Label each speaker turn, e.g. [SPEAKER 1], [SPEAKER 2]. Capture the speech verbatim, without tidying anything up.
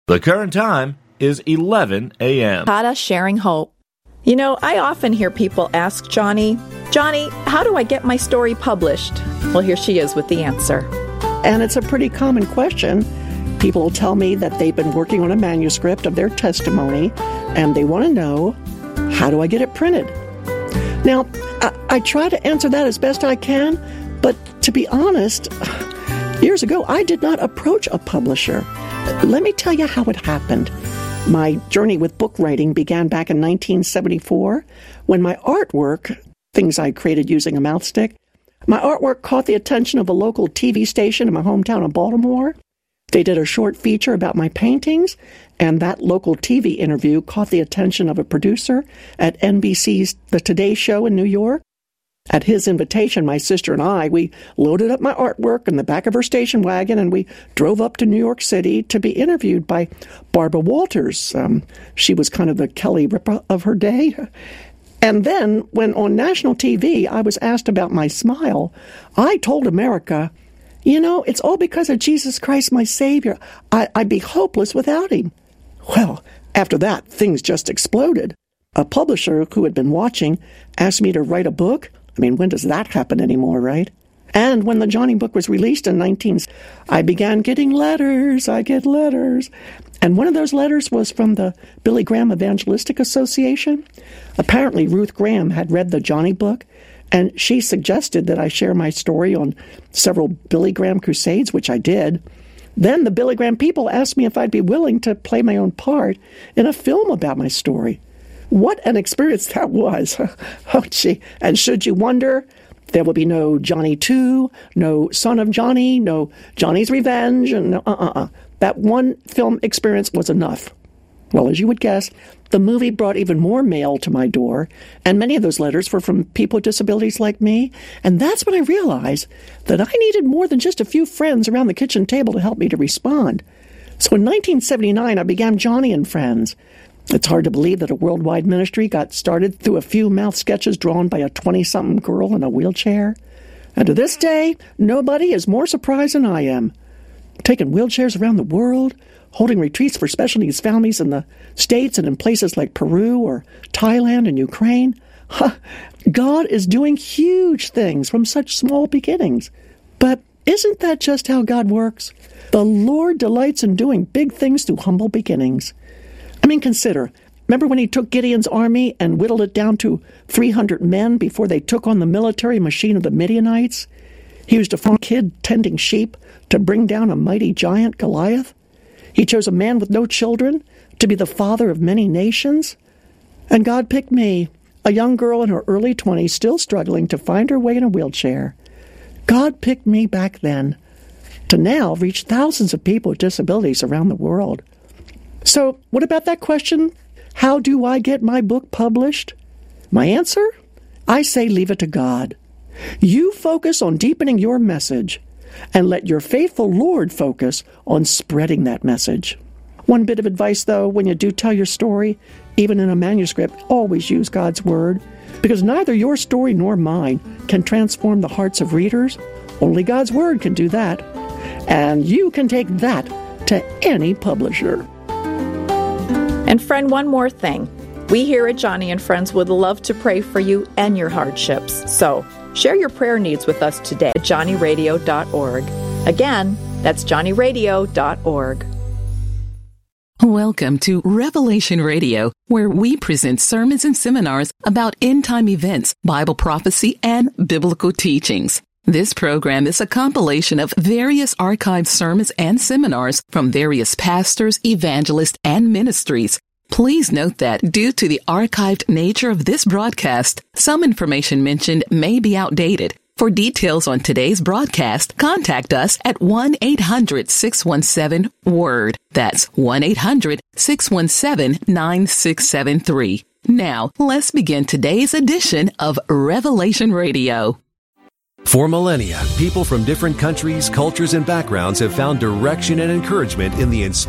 [SPEAKER 1] The current time is eleven a.m.
[SPEAKER 2] Kata sharing hope. You know, I often hear people ask Johnny, Johnny, how do I get my story published? Well, here she is with the answer.
[SPEAKER 3] And it's a pretty common question. People will tell me that they've been working on a manuscript of their testimony, and they want to know, how do I get it printed? Now, I, I try to answer that as best I can, but to be honest, years ago, I did not approach a publisher. Let me tell you how it happened. My journey with book writing began back in nineteen seventy-four, when my artwork, things I created using a mouth stick, my artwork caught the attention of a local T V station in my hometown of Baltimore. They did a short feature about my paintings, and that local T V interview caught the attention of a producer at N B C's The Today Show in New York. At his invitation, my sister and I, we loaded up my artwork in the back of her station wagon, and we drove up to New York City to be interviewed by Barbara Walters. Um, she was kind of the Kelly Ripa of her day. And then, when on national T V I was asked about my smile, I told America, you know, it's all because of Jesus Christ, my Savior. I, I'd be hopeless without him. Well, after that, things just exploded. A publisher who had been watching asked me to write a book. I mean, when does that happen anymore, right? And when the Johnny book was released in nineteen, I began getting letters. I get letters. And one of those letters was from the Billy Graham Evangelistic Association. Apparently, Ruth Graham had read the Johnny book, and she suggested that I share my story on several Billy Graham crusades, which I did. Then the Billy Graham people asked me if I'd be willing to play my own part in a film about my story. What an experience that was. Oh, gee. And should you wonder, there will be no Johnny two, no Son of Johnny, no Johnny's Revenge, and no, uh-uh-uh. That one film experience was enough. Well, as you would guess, the movie brought even more mail to my door, and many of those letters were from people with disabilities like me, and that's when I realized that I needed more than just a few friends around the kitchen table to help me to respond. So in nineteen seventy-nine, I began Johnny and Friends. It's hard to believe that a worldwide ministry got started through a few mouth sketches drawn by a twenty-something girl in a wheelchair. And to this day, nobody is more surprised than I am. Taking wheelchairs around the world, holding retreats for special needs families in the States and in places like Peru or Thailand and Ukraine. Huh, God is doing huge things from such small beginnings. But isn't that just how God works? The Lord delights in doing big things through humble beginnings. I mean, consider, remember when he took Gideon's army and whittled it down to three hundred men before they took on the military machine of the Midianites? He used a farm kid tending sheep to bring down a mighty giant, Goliath. He chose a man with no children to be the father of many nations. And God picked me, a young girl in her early twenties, still struggling to find her way in a wheelchair. God picked me back then to now reach thousands of people with disabilities around the world. So, what about that question? How do I get my book published? My answer? I say leave it to God. You focus on deepening your message, and let your faithful Lord focus on spreading that message. One bit of advice, though, when you do tell your story, even in a manuscript, always use God's Word, because neither your story nor mine can transform the hearts of readers. Only God's Word can do that. And you can take that to any publisher.
[SPEAKER 2] And friend, one more thing. We here at Johnny and Friends would love to pray for you and your hardships. So share your prayer needs with us today at johnny radio dot org. Again, that's johnny radio dot org.
[SPEAKER 4] Welcome to Revelation Radio, where we present sermons and seminars about end-time events, Bible prophecy, and biblical teachings. This program is a compilation of various archived sermons and seminars from various pastors, evangelists, and ministries. Please note that due to the archived nature of this broadcast, some information mentioned may be outdated. For details on today's broadcast, contact us at one eight hundred six one seven WORD. That's one eight hundred six one seven nine six seven three. Now, let's begin today's edition of Revelation Radio.
[SPEAKER 5] For millennia, people from different countries, cultures, and backgrounds have found direction and encouragement in the inspiring